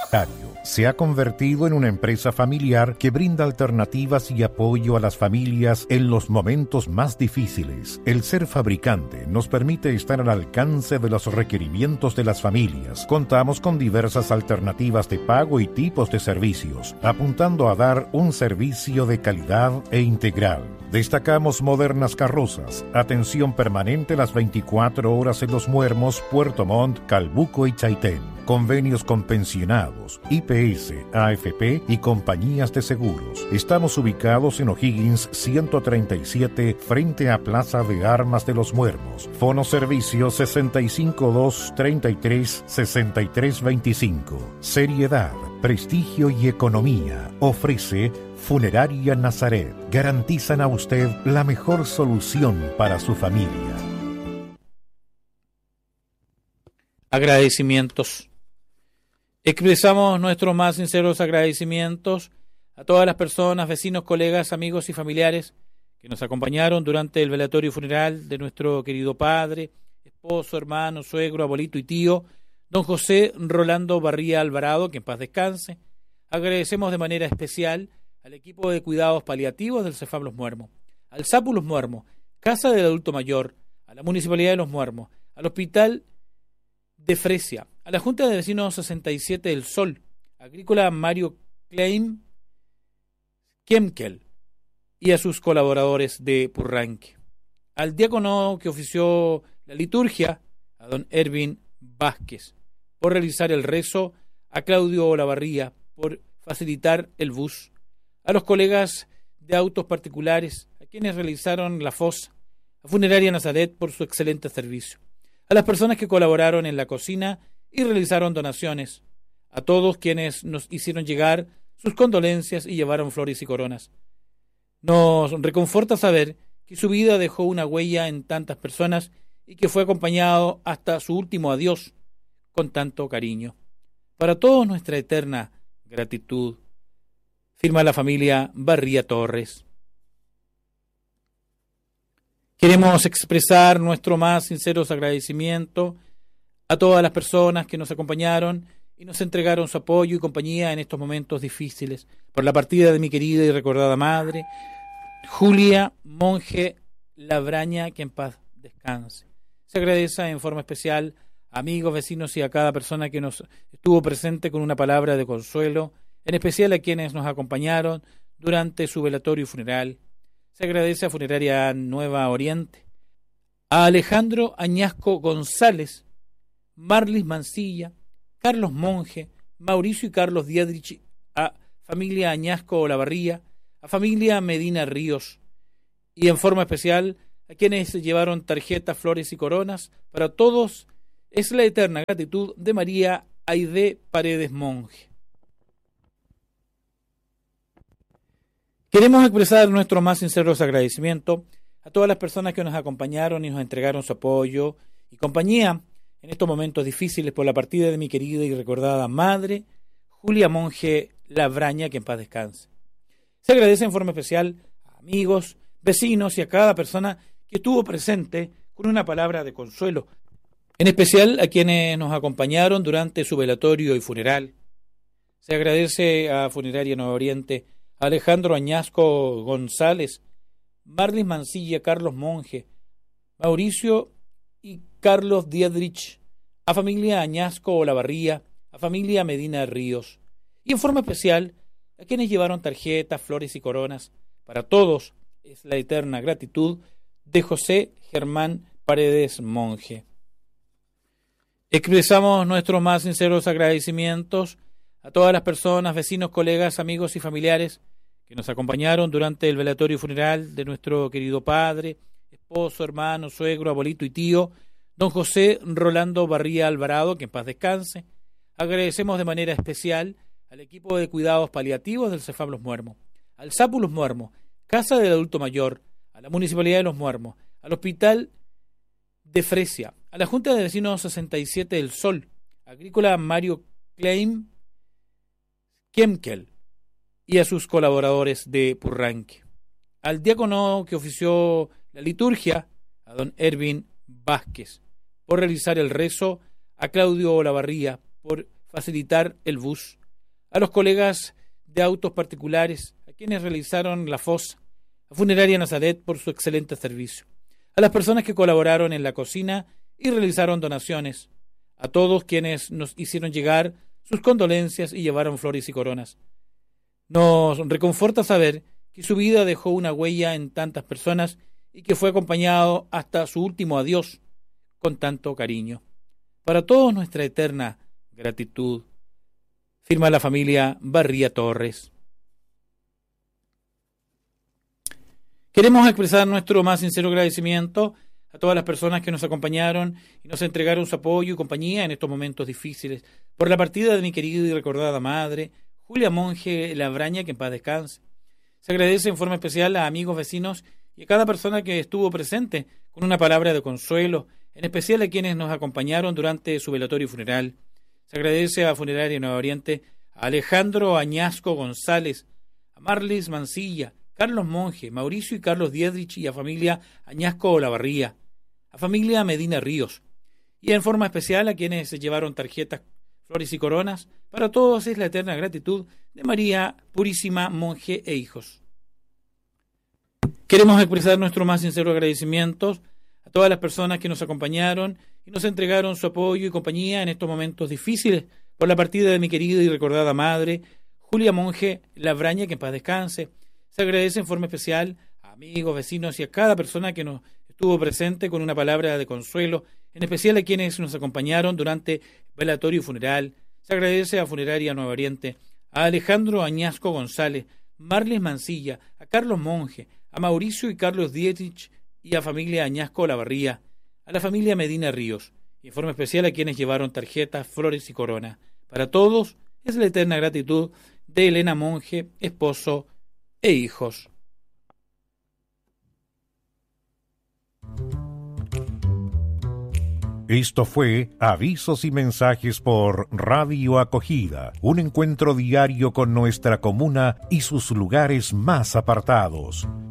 Se ha convertido en una empresa familiar que brinda alternativas y apoyo a las familias en los momentos más difíciles. El ser fabricante nos permite estar al alcance de los requerimientos de las familias. Contamos con diversas alternativas de pago y tipos de servicios, apuntando a dar un servicio de calidad e integral. Destacamos modernas carrozas, atención permanente las 24 horas en Los Muermos, Puerto Montt, Calbuco y Chaitén. Convenios con pensionados, IPS, AFP y compañías de seguros. Estamos ubicados en O'Higgins 137 frente a Plaza de Armas de Los Muermos. Fono servicio 652336325. Seriedad, prestigio y economía. Ofrece Funeraria Nazaret. Garantizan a usted la mejor solución para su familia. Agradecimientos. Expresamos nuestros más sinceros agradecimientos a todas las personas, vecinos, colegas, amigos y familiares que nos acompañaron durante el velatorio funeral de nuestro querido padre, esposo, hermano, suegro, abuelito y tío, don José Rolando Barría Alvarado, que en paz descanse. Agradecemos de manera especial al equipo de cuidados paliativos del CEFAM Los Muermos, al SAPU Los Muermos, Casa del Adulto Mayor, a la Municipalidad de Los Muermos, al Hospital de Fresia, a la Junta de Vecinos 67 del Sol, Agrícola Mario Klein Kemkel y a sus colaboradores de Purranque, al diácono que ofició la liturgia, a don Ervin Vázquez, por realizar el rezo, a Claudio Olavarría, por facilitar el bus, a los colegas de autos particulares, a quienes realizaron la fosa, a Funeraria Nazaret por su excelente servicio, a las personas que colaboraron en la cocina y realizaron donaciones, a todos quienes nos hicieron llegar sus condolencias y llevaron flores y coronas. Nos reconforta saber que su vida dejó una huella en tantas personas y que fue acompañado hasta su último adiós con tanto cariño. Para todos nuestra eterna gratitud. Firma la familia Barría Torres. Queremos expresar nuestro más sinceros agradecimiento a todas las personas que nos acompañaron y nos entregaron su apoyo y compañía en estos momentos difíciles, por la partida de mi querida y recordada madre, Julia Monje Labraña, que en paz descanse. Se agradece en forma especial a amigos, vecinos y a cada persona que nos estuvo presente con una palabra de consuelo, en especial a quienes nos acompañaron durante su velatorio y funeral. Se agradece a Funeraria Nueva Oriente, a Alejandro Añasco González, Marlis Mancilla, Carlos Monje, Mauricio y Carlos Diedrich, a familia Añasco Olavarría, a familia Medina Ríos, y en forma especial a quienes llevaron tarjetas, flores y coronas. Para todos es la eterna gratitud de María Aide Paredes Monje. Queremos expresar nuestro más sinceros agradecimiento a todas las personas que nos acompañaron y nos entregaron su apoyo y compañía en estos momentos difíciles por la partida de mi querida y recordada madre, Julia Monje Labraña, que en paz descanse. Se agradece en forma especial a amigos, vecinos y a cada persona que estuvo presente con una palabra de consuelo, en especial a quienes nos acompañaron durante su velatorio y funeral. Se agradece a Funeraria Nueva Oriente, a Alejandro Añasco González, Marlis Mancilla, Carlos Monje, Mauricio y Carlos Diedrich, a familia Añasco Olavarría, a familia Medina Ríos, y en forma especial a quienes llevaron tarjetas, flores y coronas. Para todos es la eterna gratitud de José Germán Paredes Monje. Expresamos nuestros más sinceros agradecimientos a todas las personas, vecinos, colegas, amigos y familiares que nos acompañaron durante el velatorio funeral de nuestro querido padre, esposo, hermano, suegro, abuelito y tío, don José Rolando Barría Alvarado, que en paz descanse. Agradecemos de manera especial al equipo de cuidados paliativos del CEFAM Los Muermos, al SAPU Los Muermos, Casa del Adulto Mayor, a la Municipalidad de Los Muermos, al Hospital de Fresia, a la Junta de Vecinos 67 del Sol, Agrícola Mario Klein Kemkel y a sus colaboradores de Purranque, al diácono que ofició la liturgia, a don Ervin Vázquez, por realizar el rezo, a Claudio Olavarría, por facilitar el bus, a los colegas de autos particulares, a quienes realizaron la fosa, a Funeraria Nazaret por su excelente servicio, a las personas que colaboraron en la cocina y realizaron donaciones, a todos quienes nos hicieron llegar sus condolencias y llevaron flores y coronas. Nos reconforta saber que su vida dejó una huella en tantas personas y que fue acompañado hasta su último adiós con tanto cariño. Para todos nuestra eterna gratitud. Firma la familia Barría Torres. Queremos expresar nuestro más sincero agradecimiento a todas las personas que nos acompañaron y nos entregaron su apoyo y compañía en estos momentos difíciles, por la partida de mi querida y recordada madre, Julia Monje Labraña, que en paz descanse. Se agradece en forma especial a amigos, vecinos y a cada persona que estuvo presente con una palabra de consuelo, en especial a quienes nos acompañaron durante su velatorio y funeral. Se agradece a Funeraria Nueva Oriente, a Alejandro Añasco González, a Marlis Mancilla, Carlos Monje, Mauricio y Carlos Diedrich y a familia Añasco Olavarría, a familia Medina Ríos, y en forma especial a quienes se llevaron tarjetas, flores y coronas. Para todos es la eterna gratitud de María Purísima Monje e hijos. Queremos expresar nuestro más sincero agradecimiento a todas las personas que nos acompañaron y nos entregaron su apoyo y compañía en estos momentos difíciles por la partida de mi querida y recordada madre, Julia Monje Labraña, que en paz descanse. Se agradece en forma especial a amigos, vecinos y a cada persona que nos estuvo presente con una palabra de consuelo, en especial a quienes nos acompañaron durante velatorio y funeral. Se agradece a Funeraria Nueva Oriente, a Alejandro Añasco González, Marlis Mancilla, a Carlos Monje, a Mauricio y Carlos Dietrich y a familia Añasco Olavarría, a la familia Medina Ríos, y en forma especial a quienes llevaron tarjetas, flores y corona. Para todos es la eterna gratitud de Elena Monje, esposo e hijos. Esto fue Avisos y Mensajes por Radio Acogida, un encuentro diario con nuestra comuna y sus lugares más apartados.